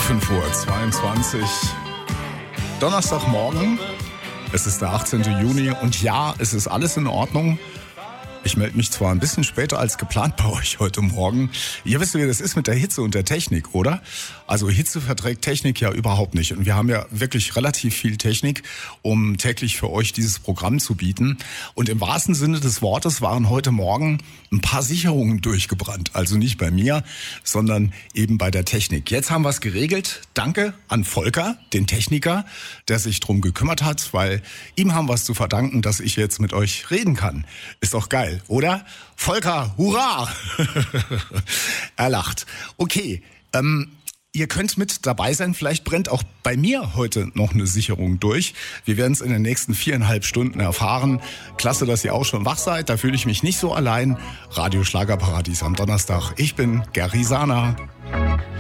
5:22 Uhr. Donnerstagmorgen. Es ist der 18. Juni und ja, es ist alles in Ordnung. Ich melde mich zwar ein bisschen später als geplant bei euch heute Morgen. Ihr wisst, wie das ist mit der Hitze und der Technik, oder? Also Hitze verträgt Technik ja überhaupt nicht. Und wir haben ja wirklich relativ viel Technik, um täglich für euch dieses Programm zu bieten. Und im wahrsten Sinne des Wortes waren heute Morgen ein paar Sicherungen durchgebrannt. Also nicht bei mir, sondern eben bei der Technik. Jetzt haben wir es geregelt. Danke an Volker, den Techniker, der sich drum gekümmert hat, weil ihm haben wir es zu verdanken, dass ich jetzt mit euch reden kann. Ist doch geil. Oder? Volker, hurra! Er lacht. Okay, ihr könnt mit dabei sein. Vielleicht brennt auch bei mir heute noch eine Sicherung durch. Wir werden es in den nächsten 4,5 Stunden erfahren. Klasse, dass ihr auch schon wach seid. Da fühle ich mich nicht so allein. Radio Schlagerparadies am Donnerstag. Ich bin Gary Sana.